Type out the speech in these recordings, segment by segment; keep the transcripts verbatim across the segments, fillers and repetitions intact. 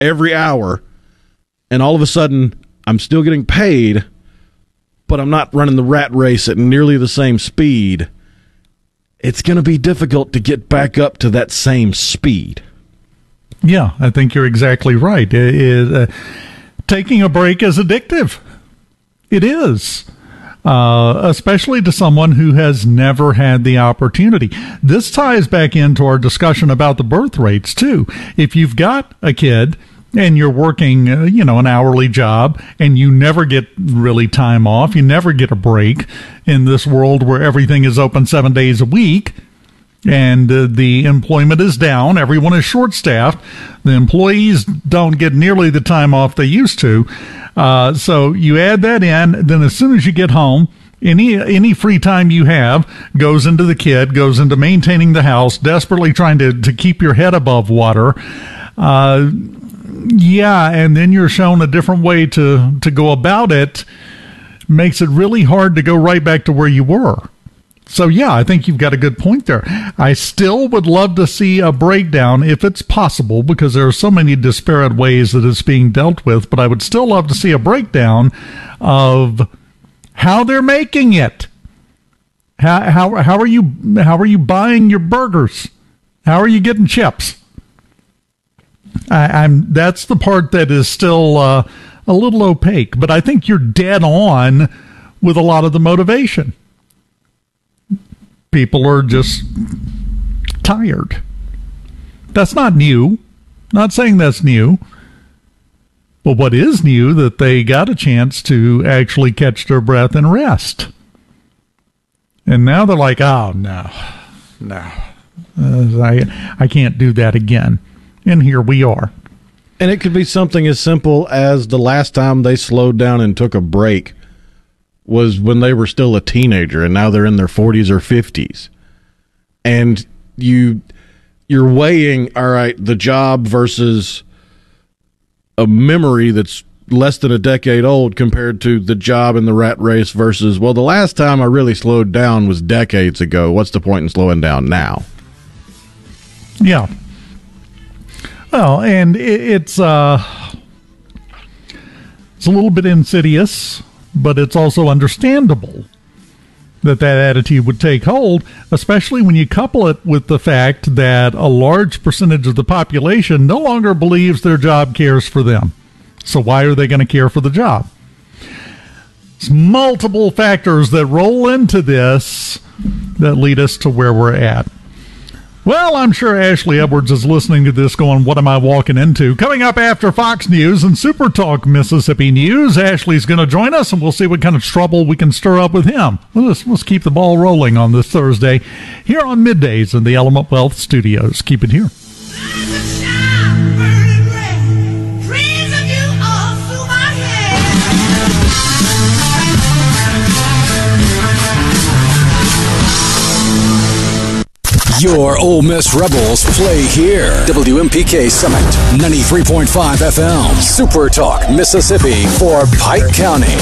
every hour, and all of a sudden I'm still getting paid, but I'm not running the rat race at nearly the same speed, it's going to be difficult to get back up to that same speed. Yeah, I think you're exactly right. It, it, uh, taking a break is addictive. It is. Uh, especially to someone who has never had the opportunity. This ties back into our discussion about the birth rates, too. If you've got a kid and you're working, uh, you know, an hourly job and you never get really time off, you never get a break in this world where everything is open seven days a week, and uh, the employment is down, everyone is short-staffed, the employees don't get nearly the time off they used to. Uh, so you add that in, then as soon as you get home, any any free time you have goes into the kid, goes into maintaining the house, desperately trying to, to keep your head above water. Uh, yeah, and then you're shown a different way to, to go about it. Makes it really hard to go right back to where you were. So, yeah, I think you've got a good point there. I still would love to see a breakdown if it's possible, because there are so many disparate ways that it's being dealt with, but I would still love to see a breakdown of how they're making it. How how how are you how are you buying your burgers? How are you getting chips? I, I'm that's the part that is still uh, a little opaque, but I think you're dead on with a lot of the motivation. People are just tired. That's not new. Not saying that's new. But what is new, that they got a chance to actually catch their breath and rest. And now they're like, oh, no, no, uh, I, I can't do that again. And here we are. And it could be something as simple as the last time they slowed down and took a break was when they were still a teenager, and now they're in their forties or fifties. And you, you're weighing, all right, the job versus a memory that's less than a decade old compared to the job in the rat race versus, well, the last time I really slowed down was decades ago. What's the point in slowing down now? Yeah. Well, and it, it's uh, it's a little bit insidious, but it's also understandable that that attitude would take hold, especially when you couple it with the fact that a large percentage of the population no longer believes their job cares for them. So why are they going to care for the job? It's multiple factors that roll into this that lead us to where we're at. Well, I'm sure Ashley Edwards is listening to this going, what am I walking into? Coming up after Fox News and Super Talk Mississippi News, Ashley's going to join us, and we'll see what kind of trouble we can stir up with him. Let's, let's keep the ball rolling on this Thursday here on Middays in the Element Wealth Studios. Keep it here. Your Ole Miss Rebels play here. W M P K Summit, ninety-three point five F M. Super Talk, Mississippi for Pike County.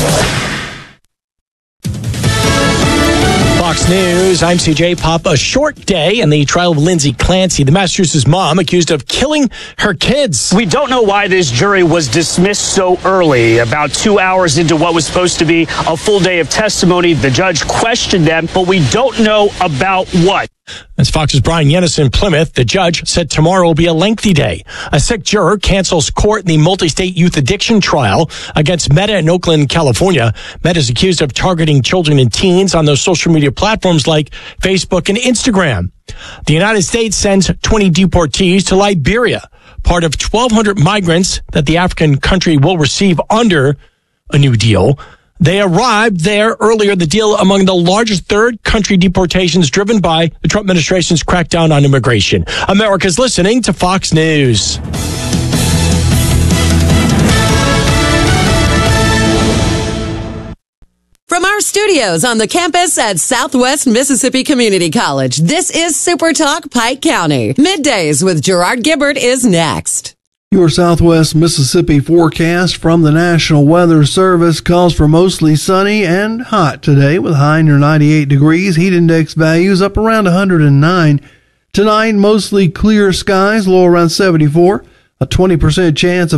Fox News, I'm C J Pop. A short day in the trial of Lindsay Clancy, the Massachusetts mom accused of killing her kids. We don't know why this jury was dismissed so early. About two hours into what was supposed to be a full day of testimony, the judge questioned them, but we don't know about what. As Fox's Brian Yennis in Plymouth, the judge said tomorrow will be a lengthy day. A sick juror cancels court in the multi-state youth addiction trial against Meta in Oakland, California. Meta is accused of targeting children and teens on those social media platforms like Facebook and Instagram. The United States sends twenty deportees to Liberia, part of twelve hundred migrants that the African country will receive under a new deal. They arrived there earlier, the deal among the largest third country deportations driven by the Trump administration's crackdown on immigration. America's listening to Fox News. From our studios on the campus at Southwest Mississippi Community College, this is Super Talk Pike County. Middays with Gerard Gibbert is next. Your Southwest Mississippi forecast from the National Weather Service calls for mostly sunny and hot today with high near ninety-eight degrees, heat index values up around one hundred nine. Tonight, mostly clear skies, low around seventy-four. A twenty percent chance of